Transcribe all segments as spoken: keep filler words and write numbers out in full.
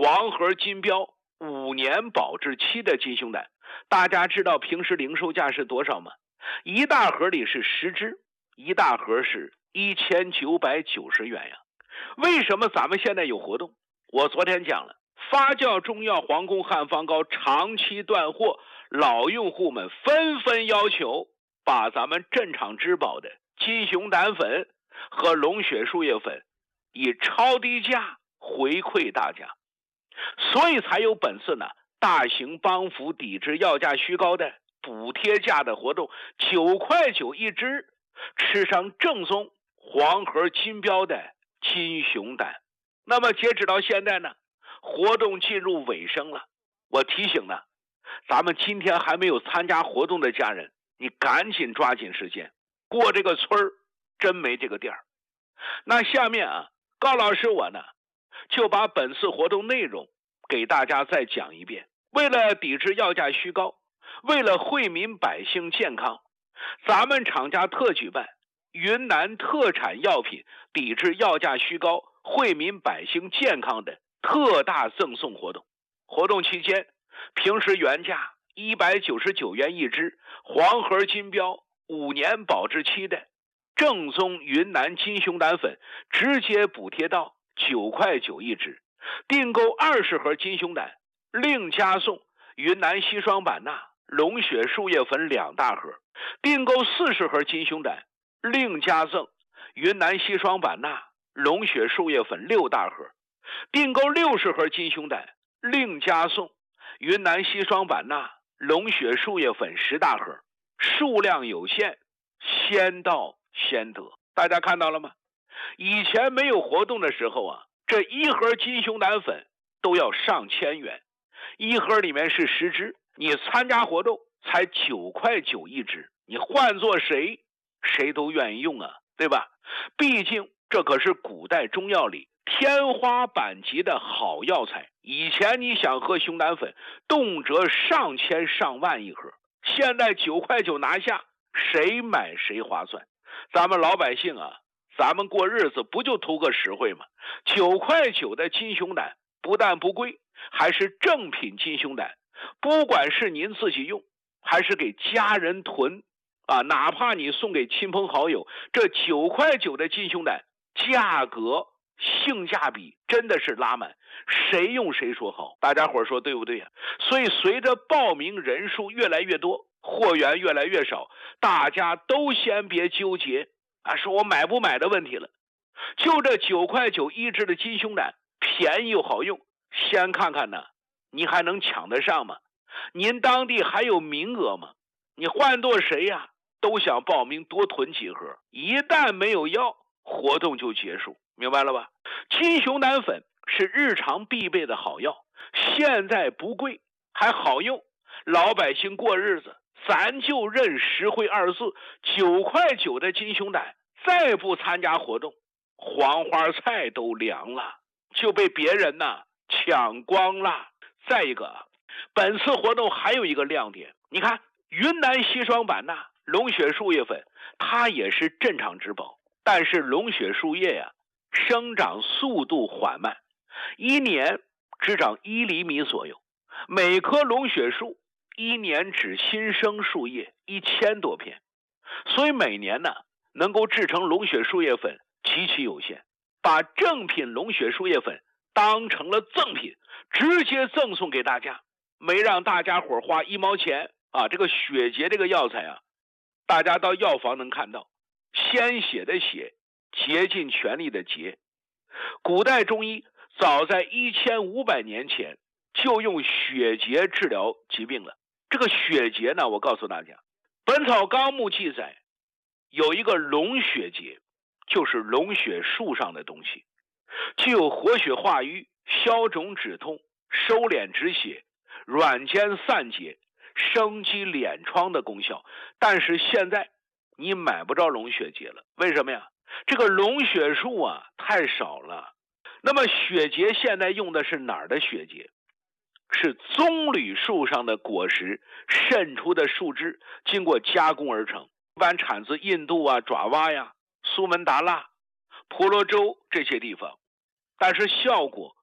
黄盒金标五年保质期的金熊胆。大家知道平时零售价是多少吗？一大盒里是十只，一大盒是一千九百九十元呀。为什么咱们现在有活动？我昨天讲了，发酵中药皇宫汉方膏长期断货，老用户们纷纷要求把咱们镇厂之宝的金熊胆粉和龙血树叶粉以超低价回馈大家，所以才有本次呢大型帮扶抵制药价虚高的补贴价的活动，九块九一支，吃上正宗黄盒金标的金熊胆。那么截止到现在呢，活动进入尾声了。我提醒呢，咱们今天还没有参加活动的家人，你赶紧抓紧时间，过这个村儿真没这个店儿。那下面啊，高老师我呢就把本次活动内容给大家再讲一遍。为了抵制药价虚高，为了惠民百姓健康，咱们厂家特举办云南特产药品抵制药价虚高，惠民百姓健康的特大赠送活动。活动期间，平时原价一百九十九元一支，黄盒金标五年保质期的正宗云南金熊胆粉直接补贴到九块九一支。订购二十盒金熊胆，另加送云南硒霜版纳、龙血树叶粉两大盒；订购四十盒金熊胆，另加赠云南硒霜版纳、龙血树叶粉六大盒；订购六十盒金熊胆，另加送云南硒霜版纳、龙血树叶粉十大盒。数量有限，先到先得。大家看到了吗？以前没有活动的时候啊，这一盒金熊胆粉都要上千元，一盒里面是十支，你参加活动才九块九一支，你换做谁谁都愿意用啊，对吧？毕竟这可是古代中药里天花板级的好药材。以前你想喝熊胆粉，动辄上千上万一盒，现在九块九拿下，谁买谁划算。咱们老百姓啊，咱们过日子不就图个实惠吗？九块九的金熊胆不但不贵，还是正品金熊胆。不管是您自己用，还是给家人囤啊，哪怕你送给亲朋好友，这九块九的金熊胆价格性价比真的是拉满，谁用谁说好。大家伙说对不对呀？所以随着报名人数越来越多，货源越来越少，大家都先别纠结啊，说我买不买的问题了。就这九块九一支的金熊胆，便宜又好用，先看看呢，你还能抢得上吗？您当地还有名额吗？你换做谁呀，都想报名多囤几盒，一旦没有药，活动就结束，明白了吧？金熊胆粉是日常必备的好药，现在不贵还好用，老百姓过日子咱就认实惠二字。九块九的金熊胆再不参加活动，黄花菜都凉了，就被别人呢抢光了。再一个，本次活动还有一个亮点，你看云南硒霜版纳、龙血树叶粉，它也是镇厂之宝，但是龙血树叶呀，生长速度缓慢，一年只长一厘米左右，每棵龙血树一年只新生树叶一千多片，所以每年呢能够制成龙血树叶粉极其有限。把正品龙血树叶粉当成了赠品，直接赠送给大家，没让大家伙花一毛钱啊！这个血洁这个药材啊，大家到药房能看到，鲜血的血，竭尽全力的竭。古代中医早在一千五百年前就用血洁治疗疾病了。这个血洁呢，我告诉大家，《本草纲目》记载有一个龙血洁，就是龙血树上的东西，具有活血化瘀、消肿止痛、收敛止血、软坚散结、生肌敛疮的功效。但是现在你买不着龙血洁了，为什么呀？这个龙血树啊太少了。那么血洁现在用的是哪儿的血洁？是棕榈树上的果实渗出的树枝，经过加工而成，一般产自印度啊、爪哇呀、苏门答腊、婆罗洲这些地方，但是效果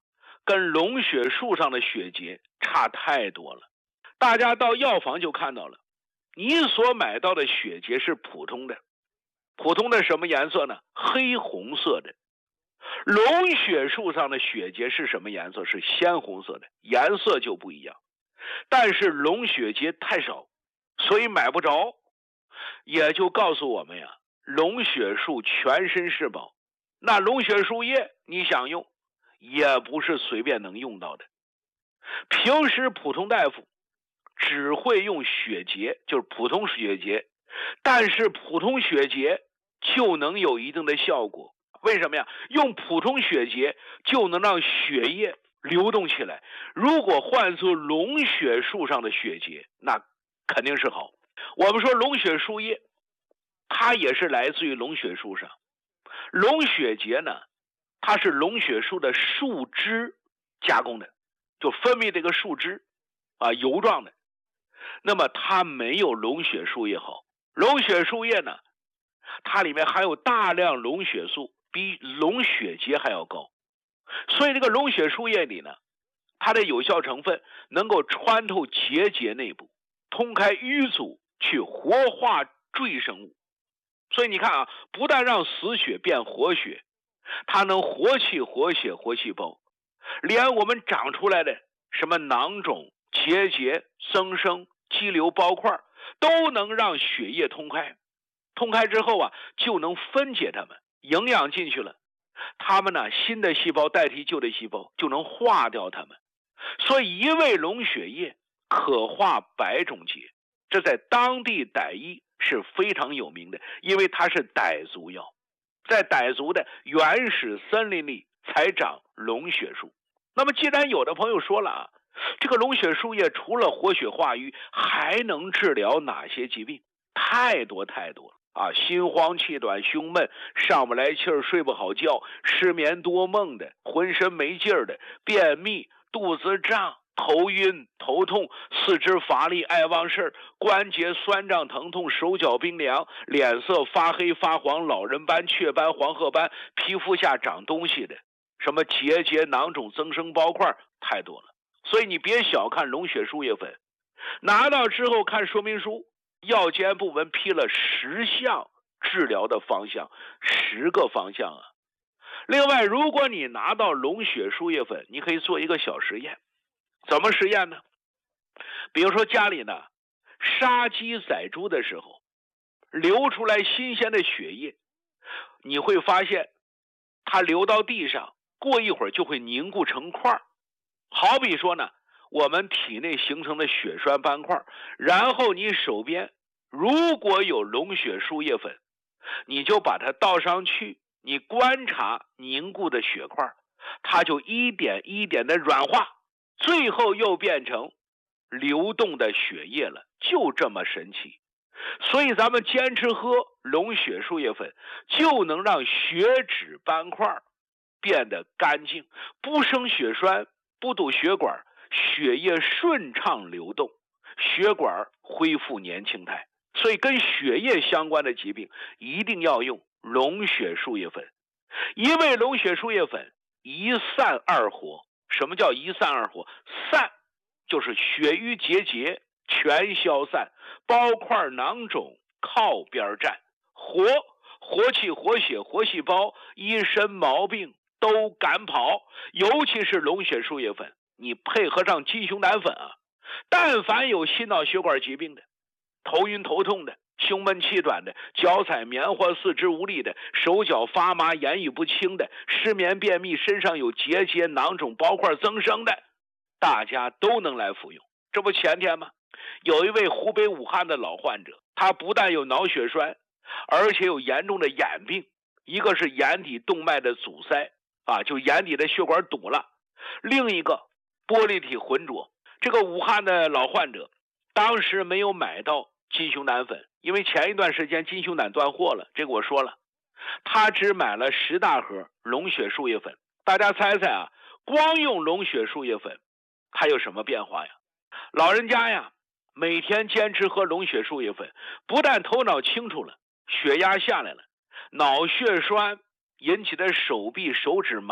跟龙血树上的血结差太多了。大家到药房就看到了，你所买到的血结是普通的，普通的什么颜色呢？黑红色的。龙血树上的血结是什么颜色？是鲜红色的，颜色就不一样。但是龙血结太少，所以买不着，也就告诉我们呀，龙血树全身是宝。那龙血树叶你想用，也不是随便能用到的。平时普通大夫只会用血结，就是普通血结，但是普通血结就能有一定的效果。为什么呀？用普通血结就能让血液流动起来。如果换作龙血树上的血结，那肯定是好。我们说龙血树叶，它也是来自于龙血树上。龙血结呢，它是龙血树的树枝加工的，就分泌这个树枝啊，油状的。那么它没有龙血树叶好。龙血树叶呢，它里面含有大量龙血素，比龙血结还要高。所以这个龙血树叶里呢，它的有效成分能够穿透结节内部，通开淤阻，去活化赘生物。所以你看啊，不但让死血变活血，它能活气活血活细胞，连我们长出来的什么囊肿、结节、增生、肌瘤、包块都能让血液通开。通开之后啊，就能分解它们，营养进去了，它们呢，新的细胞代替旧的细胞，就能化掉它们。所以一味龙血液可化百种结，这在当地傣医是非常有名的，因为它是傣族药，在傣族的原始森林里才长龙血树。那么既然有的朋友说了啊，这个龙血树叶除了活血化瘀，还能治疗哪些疾病？太多太多了啊！心慌气短、胸闷、上不来气儿、睡不好觉、失眠多梦的、浑身没劲儿的、便秘、肚子胀、头晕、头痛、四肢乏力、爱忘事儿、关节酸胀疼痛、手脚冰凉、脸色发黑发黄、老人斑、雀斑、黄褐斑、皮肤下长东西的，什么结节、囊肿、增生、包块，太多了。所以你别小看龙血树叶粉，拿到之后看说明书，药监部门批了十项治疗的方向，十个方向啊。另外，如果你拿到龙血树叶粉，你可以做一个小实验。怎么实验呢？比如说家里呢杀鸡宰猪的时候，流出来新鲜的血液，你会发现它流到地上，过一会儿就会凝固成块。好比说呢，我们体内形成的血栓斑块，然后你手边如果有龙血树叶粉，你就把它倒上去，你观察凝固的血块，它就一点一点的软化，最后又变成流动的血液了，就这么神奇。所以咱们坚持喝龙血树叶粉，就能让血脂斑块变得干净，不生血栓，不堵血管，血液顺畅流动，血管恢复年轻态。所以跟血液相关的疾病一定要用龙血树叶粉。一味龙血树叶粉一散二活。什么叫一散二活？散就是血瘀结节全消散，包块囊肿靠边站。活，活气活血活细胞，一身毛病都赶跑。尤其是龙血树叶粉，你配合上金熊胆粉啊，但凡有心脑血管疾病的，头晕头痛的，胸闷气短的，脚踩棉花四肢无力的，手脚发麻言语不清的，失眠便秘，身上有结节囊肿包块增生的，大家都能来服用。这不前天吗？有一位湖北武汉的老患者，他不但有脑血栓，而且有严重的眼病，一个是眼底动脉的阻塞啊，就眼底的血管堵了，另一个玻璃体浑浊。这个武汉的老患者当时没有买到金熊胆粉，因为前一段时间金熊胆断货了，这个我说了，他只买了十大盒龙血树叶粉。大家猜猜啊，光用龙血树叶粉它有什么变化呀？老人家呀，每天坚持喝龙血树叶粉，不但头脑清楚了，血压下来了，脑血栓引起的手臂手指麻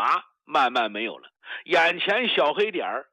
慢慢没有了，眼前小黑点儿